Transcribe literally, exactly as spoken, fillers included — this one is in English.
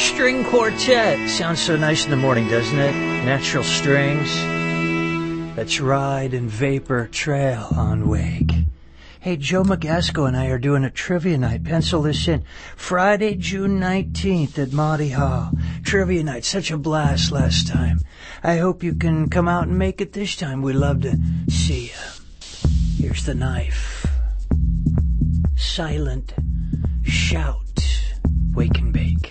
String quartet. Sounds so nice in the morning, doesn't it? Natural strings. Let's ride and vapor trail on wake. Hey, Joe McGasco and I are doing a trivia night. Pencil this in. Friday, June nineteenth at Maudie Hall. Trivia night. Such a blast last time. I hope you can come out and make it this time. We'd love to see you. Here's the knife. Silent shout. Wake and bake.